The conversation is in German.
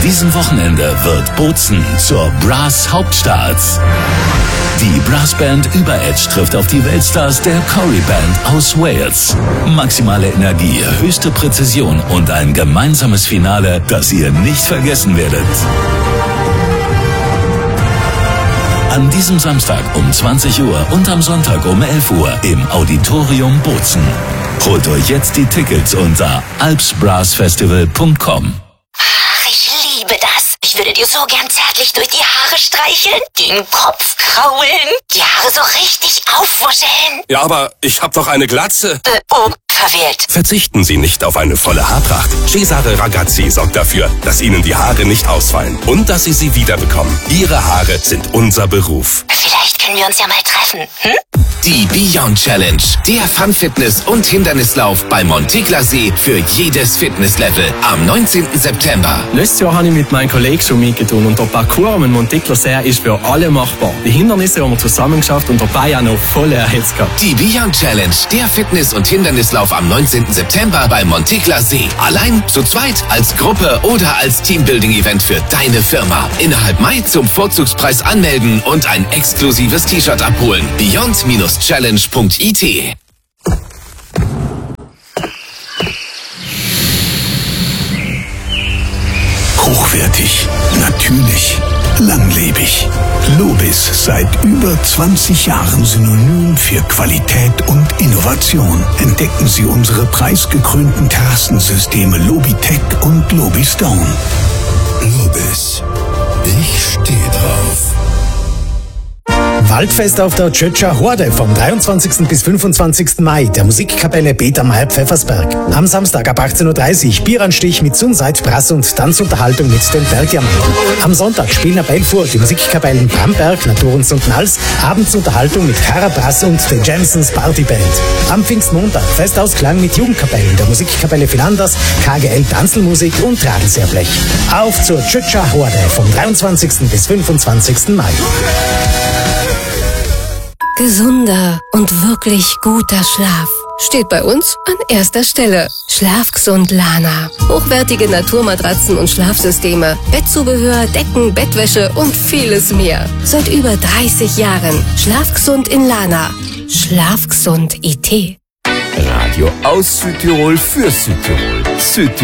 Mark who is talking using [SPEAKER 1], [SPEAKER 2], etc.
[SPEAKER 1] diesem Wochenende wird Bozen zur Brass Hauptstadt. Die Brassband Über-Edge trifft auf die Weltstars der Corrie Band aus Wales. Maximale Energie, höchste Präzision und ein gemeinsames Finale, das ihr nicht vergessen werdet. An diesem Samstag um 20 Uhr und am Sonntag um 11 Uhr im Auditorium Bozen. Holt euch jetzt die Tickets unter alpsbrassfestival.com.
[SPEAKER 2] Ach, ich liebe das. Ich würde dir so gern zärtlich durch die Haare streicheln, den Kopf kraulen, die Haare so richtig aufwuscheln.
[SPEAKER 3] Ja, aber ich hab doch eine Glatze.
[SPEAKER 2] Verwählt.
[SPEAKER 3] Verzichten Sie nicht auf eine volle Haarpracht. Cesare Ragazzi sorgt dafür, dass Ihnen die Haare nicht ausfallen und dass Sie sie wiederbekommen. Ihre Haare sind unser Beruf.
[SPEAKER 2] Vielleicht können wir uns ja mal treffen, hm?
[SPEAKER 4] Die Beyond Challenge, der Fun-Fitness- und Hindernislauf bei Montiglasee für jedes Fitnesslevel am 19. September.
[SPEAKER 5] Letztes Jahr habe ich mit meinem Kollegen schon mitgetan und der Parcours am Montiglasee ist für alle machbar. Die Hindernisse haben wir zusammen geschafft und dabei auch noch voll erhitzt gehabt.
[SPEAKER 4] Die Beyond Challenge, der Fitness- und Hindernislauf am 19. September bei Montiglasee. Allein, zu zweit, als Gruppe oder als Teambuilding-Event für deine Firma. Innerhalb Mai zum Vorzugspreis anmelden und ein exklusives T-Shirt abholen. Beyond-challenge.it.
[SPEAKER 6] Hochwertig, natürlich, langlebig. Lobis, seit über 20 Jahren Synonym für Qualität und Innovation. Entdecken Sie unsere preisgekrönten Terrassensysteme Lobitech und Lobistone. Lobis, ich stehe drauf.
[SPEAKER 7] Waldfest auf der Tschötscher Horde vom 23. bis 25. Mai der Musikkapelle Peter Mayer Pfeffersberg. Am Samstag ab 18.30 Uhr Bieranstich mit Sunside, Brass und Tanzunterhaltung mit den Bergdiamanten. Am Sonntag spielen ab 11 Uhr die Musikkapellen Bramberg, Naturens und Nals, Abendsunterhaltung mit Cara Brass und den Jamesons Partyband. Am Pfingstmontag Festausklang mit Jugendkapellen der Musikkapelle Philanders, KGL Tanzelmusik und Radelseerblech. Auf zur Tschötscher Horde vom 23. bis 25. Mai.
[SPEAKER 8] Gesunder und wirklich guter Schlaf steht bei uns an erster Stelle. Schlafgesund Lana. Hochwertige Naturmatratzen und Schlafsysteme, Bettzubehör, Decken, Bettwäsche und vieles mehr. Seit über 30 Jahren. Schlafgesund in Lana. Schlafgesund IT.
[SPEAKER 9] Radio aus Südtirol für Südtirol. Südtirol.